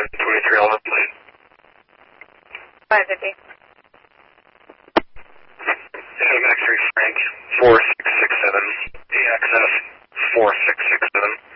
23 element, please. 550. X-ray Frank, 4667, AXS 4667.